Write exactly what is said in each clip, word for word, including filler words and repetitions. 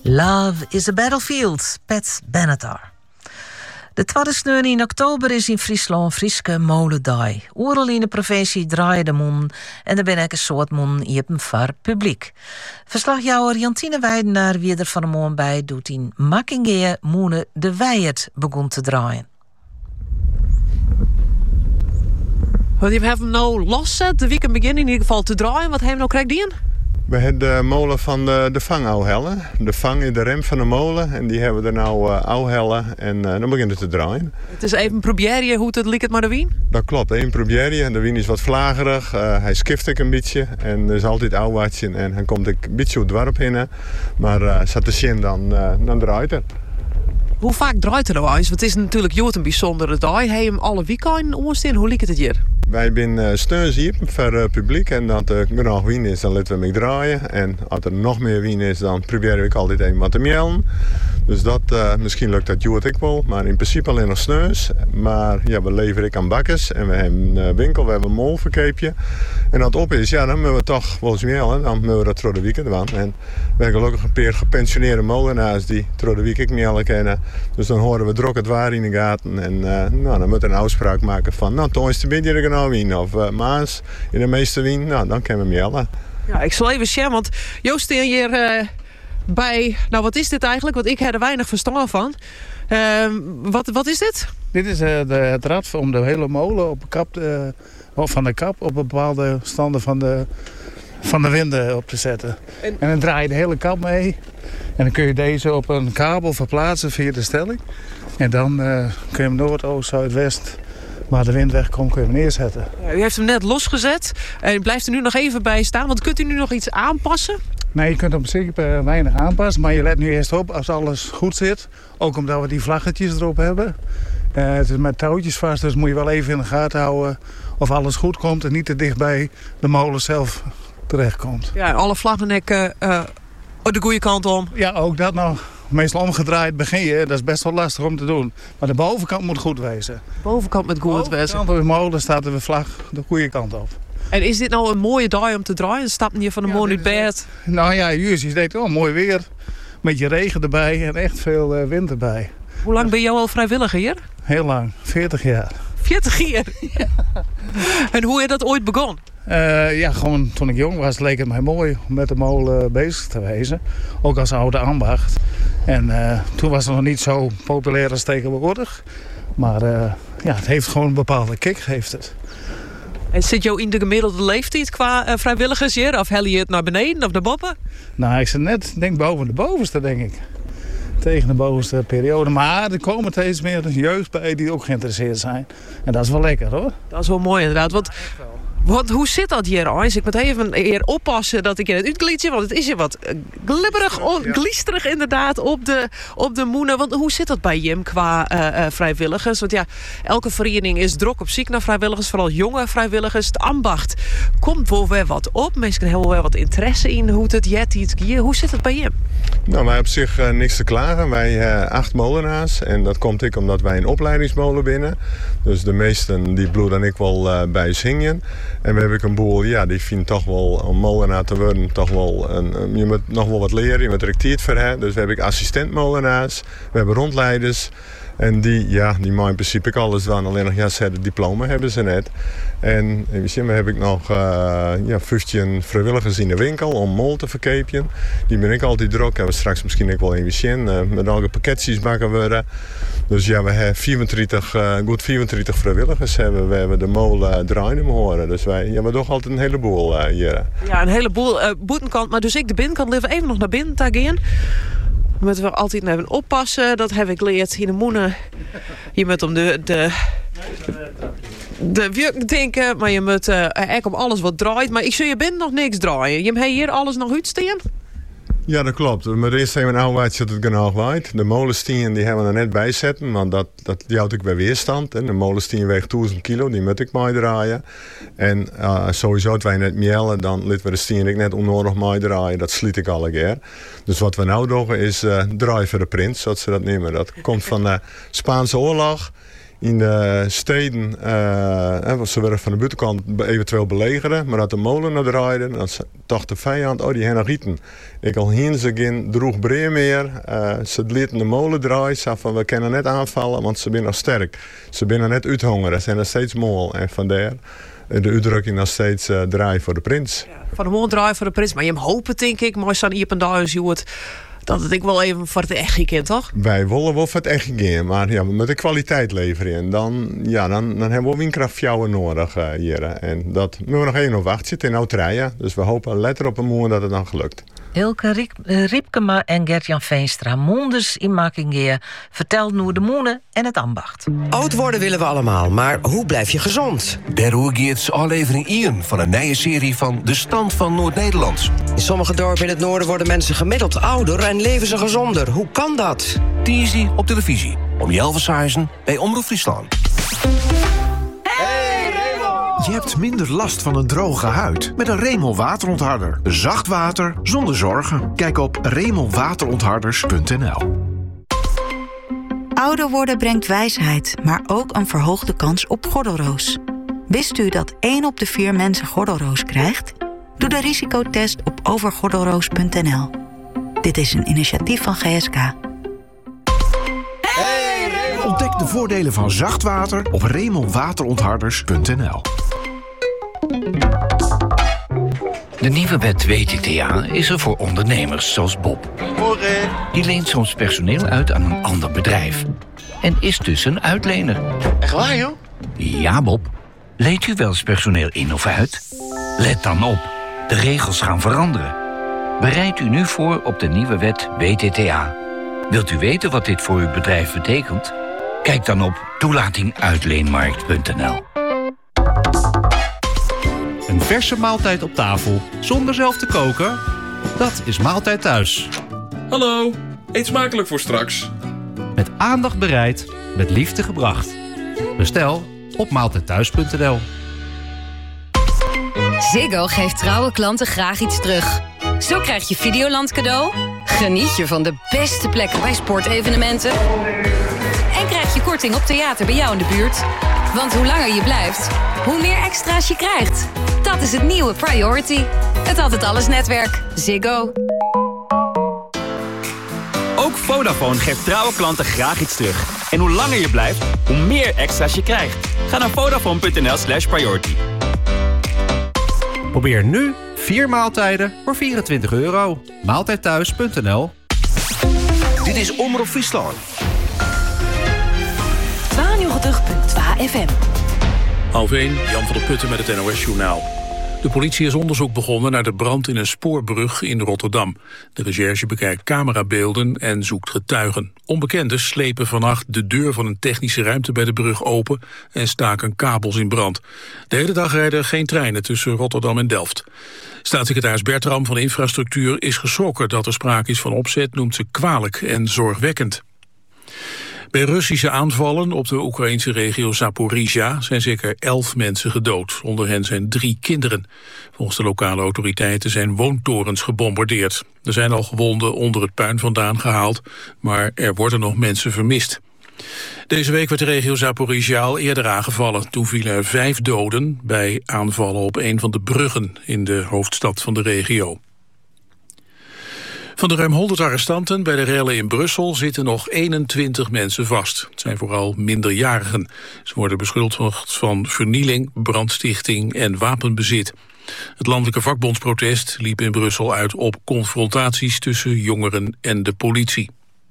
Love is a Battlefield, Pat Benatar. De tweede sneun in oktober is in Friesland Frieske Molendag. Overal in de provincie draaien de mon en er ben ik een soort mon iepen voor publiek. Verslagjouwer Jantine Weidenaar wie er van de morgen bij doet in Makkingeer moene de Weijert begon te draaien. Wat je hebt hem nou loszet, de weekend begin in ieder geval te draaien. Wat heb je nou krijgt die in? We hebben de molen van de, de vang ouwhellen. De vang in de rem van de molen. En die hebben we er nou uh, ouwhellen. En uh, dan begint het te draaien. Het is even proberen hoe het likt maar de wien? Dat klopt, één probeer. De wien is wat vlagerig. Uh, hij skift ik een beetje. En er is altijd ouwwatje. En hij komt een beetje op het dorp in. Maar uh, zat de zin, dan, uh, dan draait het. Hoe vaak draait er nou eens? Want het is natuurlijk Jood een bijzondere dag. Heb je hem alle weekend oorsteen? Hoe likt het hier? Wij zijn uh, steun hier voor het uh, publiek. En dat er uh, genoeg wien is, dan laten we hem draaien. En als er nog meer wien is, dan proberen we altijd even wat te melen. Dus dat, uh, misschien lukt dat Jood ik wel. Maar in principe alleen nog sneus. Maar ja, we leveren ik aan bakkers. En we hebben een winkel, we hebben een molverkeepje. En als het op is, ja, dan moeten we toch wel eens melen. Dan moeten we dat door de weekend doen. En we hebben gelukkig een paar gepensioneerde molenaars die door de weekend melen kennen. Dus dan horen we druk het waar in de gaten. En uh, nou, dan moeten we een afspraak maken van, nou, toen is de binnen er nou wien. Of uh, maas in de meeste wien. Nou, dan kunnen we melen. Ja, ik zal even zeggen, want Joost hier uh, bij, nou wat is dit eigenlijk? Want ik heb er weinig verstand van. Uh, wat, wat is dit? Dit is uh, de, het rad om de hele molen op de kap, uh, of van de kap op bepaalde standen van de, van de winden op te zetten. En, en dan draai je de hele kap mee. En dan kun je deze op een kabel verplaatsen via de stelling. En dan uh, kun je hem noord, oost, zuid, west, waar de wind wegkomt, kun je hem neerzetten. Ja, u heeft hem net losgezet. En blijft er nu nog even bij staan. Want kunt u nu nog iets aanpassen? Nee, je kunt hem zeker weinig aanpassen. Maar je let nu eerst op als alles goed zit. Ook omdat we die vlaggetjes erop hebben. Uh, het is met touwtjes vast, dus moet je wel even in de gaten houden of alles goed komt en niet te dicht bij de molen zelf terechtkomt. Ja, alle vlaggennekken uh, de goede kant om. Ja, ook dat nog. Meestal omgedraaid begin je, dat is best wel lastig om te doen. Maar de bovenkant moet goed wezen. De bovenkant moet goed wezen. De bovenkant op de molen staat de vlag de goede kant op. En is dit nou een mooie dag om te draaien? Stappen hier van de ja, morgen uit bed? Nou ja, jullie denkt, oh mooi weer. Beetje regen erbij en echt veel uh, wind erbij. Hoe lang ben je al vrijwilliger hier? Heel lang, veertig jaar. veertig jaar? Ja. En hoe is dat ooit begonnen? Uh, ja, gewoon toen ik jong was leek het mij mooi om met de molen bezig te wezen. Ook als oude ambacht. En uh, toen was het nog niet zo populair als tegenwoordig. Maar uh, ja, het heeft gewoon een bepaalde kick, heeft het. En zit jou in de gemiddelde leeftijd qua uh, vrijwilligers hier? Of hel je het naar beneden of naar boven? Nou, ik zit net, denk boven de bovenste, denk ik. Tegen de bovenste periode. Maar er komen steeds meer jeugd bij die ook geïnteresseerd zijn. En dat is wel lekker, hoor. Dat is wel mooi, inderdaad. Want, want hoe zit dat hier, Ans? Ik moet even eer oppassen dat ik je het uitgliedje, want het is hier wat glibberig, ja. Glisterig inderdaad op de, op de moenen. Want hoe zit dat bij Jim qua uh, uh, vrijwilligers? Want ja, elke vereniging is druk op zoek naar vrijwilligers, vooral jonge vrijwilligers. Het ambacht komt wel weer wat op. Mensen hebben wel weer wat interesse in hoe het jet iets hier. Hoe zit het bij Jim? Nou, wij op zich uh, niks te klagen. Wij uh, acht molenaars. En dat komt ik omdat wij een opleidingsmolen binnen. Dus de meesten die bloeden ik wel uh, bij zingen. En we hebben een boel, ja, die vindt toch wel om molenaar te worden, toch wel een, een, je moet nog wel wat leren, je moet er actief voor hebben. Dus we hebben assistent-molenaars, we hebben rondleiders. En die, ja, die maken in principe ik alles dan. Alleen nog, ja, ze hebben het diploma hebben ze net. En in we heb ik nog uh, ja, vijftien vrijwilligers in de winkel om mol te verkepen. Die ben ik altijd druk. Hebben we straks misschien ook wel een zien. Uh, met alle pakketjes bakken worden. Dus ja, we hebben vierentwintig, uh, goed vierentwintig vrijwilligers hebben. We hebben de molen uh, draaien horen. Dus wij ja, we doen altijd een heleboel uh, hier. Ja, een heleboel uh, boetenkant. Maar dus ik de binnenkant leven even nog naar binnen te gaan. Moeten we altijd even oppassen. Dat heb ik geleerd in de moenen. Je moet om de, de, de werk denken. Maar je moet uh, eigenlijk om alles wat draait. Maar ik zie je bent nog niks draaien. Je hebt hier alles nog uitstaan? Ja, dat klopt. Maar eerst hebben we een oude dat het genoeg waait. De molenstien die hebben we er net bij zetten. Want dat, dat, die houdt ik bij weerstand. Hè. De molenstien weegt duizend kilo. Die moet ik mee draaien. En uh, sowieso als wij net mielen, dan laten we de stien ik net onnodig mee draaien. Dat sliet ik alle keer. Dus wat we nou doen is uh, draaien voor de prins, zoals ze dat nemen. Dat komt van de Spaanse oorlog. in de steden, uh, ze werden van de buitenkant eventueel belegeren, maar dat de molen naar draaide, dan dacht de vijand, oh die hebben nog rieten. Ik al heen ze geen droeg breer meer, uh, ze lieten de molen draaien, ze van we kunnen net aanvallen, want ze zijn nog sterk. Ze zijn net uithongeren, ze zijn nog steeds mol en vandaar de uitdrukking nog steeds uh, draai voor de prins. Ja, van de mol draai voor de prins, maar je hoopt denk ik, mooi staan hier en dat het ik wel even voor het echt kent, toch? Wij willen wel voor het echt gaan, maar ja, met de kwaliteit leveren. En dan, ja, dan, dan hebben we windkrachtjouwen nodig uh, hier. En dat moeten we nog even op wachten. Zit in Outrije. Dus we hopen letter op een moment dat het dan gelukt. Ilke Riep, uh, Riepkema en Gert-Jan Veenstra, monders in Makkingeer, vertelt nu de moenen en het ambacht. Oud worden willen we allemaal, maar hoe blijf je gezond? Daar geeft aflevering Ian van een nieuwe serie van De Stand van Noord-Nederlands. In sommige dorpen in het noorden worden mensen gemiddeld ouder en leven ze gezonder. Hoe kan dat? Teasy op televisie. Om Jelvershuizen bij Omroep Friesland. Je hebt minder last van een droge huid met een Remel waterontharder. Zacht water zonder zorgen. Kijk op remel waterontharders punt n l. Ouder worden brengt wijsheid, maar ook een verhoogde kans op gordelroos. Wist u dat één op de vier mensen gordelroos krijgt? Doe de risicotest op overgordelroos punt n l. Dit is een initiatief van G S K. Ontdek de voordelen van zacht water op remel waterontharders punt n l. De nieuwe wet W T T A is er voor ondernemers zoals Bob. Die leent soms personeel uit aan een ander bedrijf. En is dus een uitlener. Echt waar, joh? Ja, Bob. Leent u wel eens personeel in of uit? Let dan op. De regels gaan veranderen. Bereid u nu voor op de nieuwe wet W T T A. Wilt u weten wat dit voor uw bedrijf betekent? Kijk dan op toelating uitleenmarkt punt n l. Een verse maaltijd op tafel, zonder zelf te koken? Dat is Maaltijd Thuis. Hallo, eet smakelijk voor straks. Met aandacht bereid, met liefde gebracht. Bestel op maaltijd thuis punt n l. Ziggo geeft trouwe klanten graag iets terug. Zo krijg je Videoland cadeau, geniet je van de beste plekken bij sportevenementen en krijg je korting op theater bij jou in de buurt. Want hoe langer je blijft, hoe meer extra's je krijgt. Dat is het nieuwe Priority. Het Altijd Alles netwerk. Ziggo. Ook Vodafone geeft trouwe klanten graag iets terug. En hoe langer je blijft, hoe meer extra's je krijgt. Ga naar vodafone punt n l slash priority. Probeer nu vier maaltijden voor vierentwintig euro. maaltijd thuis punt n l. Dit is Omroep Friesland. tweeënnegentig komma twee F M. Half één, Jan van der Putten met het N O S-journaal. De politie is onderzoek begonnen naar de brand in een spoorbrug in Rotterdam. De recherche bekijkt camerabeelden en zoekt getuigen. Onbekenden slepen vannacht de deur van een technische ruimte bij de brug open en staken kabels in brand. De hele dag rijden er geen treinen tussen Rotterdam en Delft. Staatssecretaris Bertram van Infrastructuur is geschrokken dat er sprake is van opzet, noemt ze kwalijk en zorgwekkend. Bij Russische aanvallen op de Oekraïnse regio Zaporizhia zijn zeker elf mensen gedood. Onder hen zijn drie kinderen. Volgens de lokale autoriteiten zijn woontorens gebombardeerd. Er zijn al gewonden onder het puin vandaan gehaald, maar er worden nog mensen vermist. Deze week werd de regio Zaporizhia al eerder aangevallen. Toen vielen er vijf doden bij aanvallen op een van de bruggen in de hoofdstad van de regio. Van de ruim honderd arrestanten bij de rellen in Brussel zitten nog eenentwintig mensen vast. Het zijn vooral minderjarigen. Ze worden beschuldigd van vernieling, brandstichting en wapenbezit. Het landelijke vakbondsprotest liep in Brussel uit op confrontaties tussen jongeren en de politie.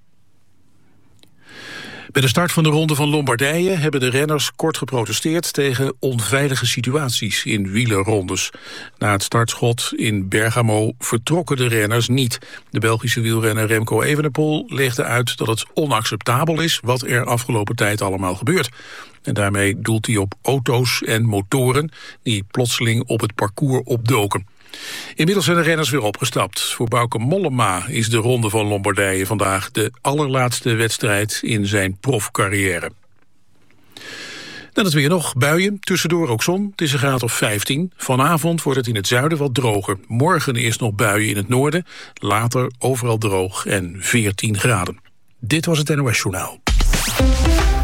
Bij de start van de Ronde van Lombardije hebben de renners kort geprotesteerd tegen onveilige situaties in wielerrondes. Na het startschot in Bergamo vertrokken de renners niet. De Belgische wielrenner Remco Evenepoel legde uit dat het onacceptabel is wat er afgelopen tijd allemaal gebeurt. En daarmee doelt hij op auto's en motoren die plotseling op het parcours opdoken. Inmiddels zijn de renners weer opgestapt. Voor Bauke Mollema is de Ronde van Lombardije vandaag de allerlaatste wedstrijd in zijn profcarrière. Dan het weer nog, buien, tussendoor ook zon. Het is een graad of vijftien. Vanavond wordt het in het zuiden wat droger. Morgen eerst nog buien in het noorden. Later overal droog en veertien graden. Dit was het N O S-journaal.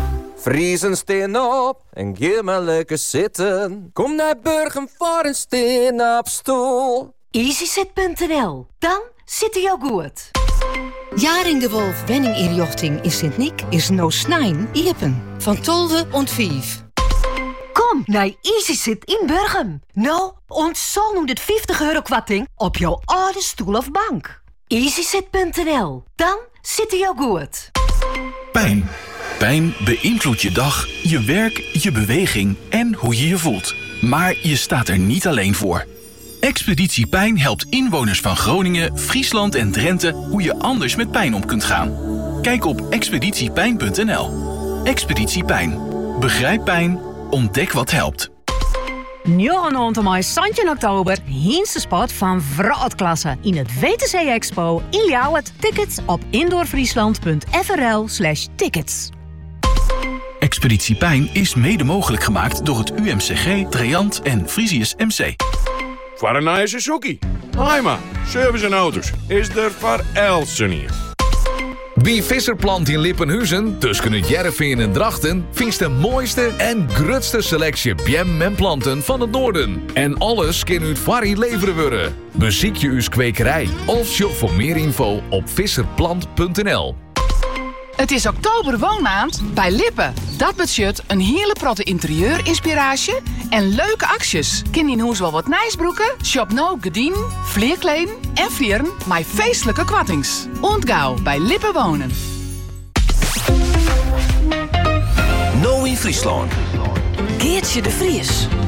Friesen steen op en geef maar lekker zitten. Kom naar Burgum voor een steen op stoel. easysit punt n l. Dan zit hij jou goed. Jaring de Wolf Wenninginrichting in Sint-Niek is no snijn iepen. Van tolve ont vijf. Kom naar easysit in Burgum. Nou, ontzol honderdvijftig euro kwatting op jouw oude stoel of bank. easysit punt n l. Dan zit hij jou goed. Pijn. Pijn beïnvloedt je dag, je werk, je beweging en hoe je je voelt. Maar je staat er niet alleen voor. Expeditie Pijn helpt inwoners van Groningen, Friesland en Drenthe hoe je anders met pijn om kunt gaan. Kijk op expeditie pijn punt n l. Expeditie Pijn. Begrijp pijn, ontdek wat helpt. Njorgenond om mei zestien oktober, Hiense spot van Vroudklasse in het W T C Expo in Ljouwert. Tickets op indoorfriesland punt f r l slash tickets. Expeditie Pijn is mede mogelijk gemaakt door het U M C G, Triant en Frisius M C. Voor een nieuwe Suzuki. Haima, service en auto's is er voor Elsen hier. Wie Visserplant in Lippenhuizen, tussen het Jervin en Drachten, vindt de mooiste en grootste selectie bjem en planten van het noorden. En alles kan uit Varrie leveren worden. Beziek je uw kwekerij of shop voor meer info op visserplant punt n l. Het is oktober woonmaand bij Lippen. Dat betekent een hele protte interieurinspiratie en leuke acties. Kin in huis wel wat nijsbroeken, shop nou gedien, vleerkleen en vieren met feestelijke kwattings. Ontgauw bij Lippen wonen. Nou in Friesland. Geertje de Vries.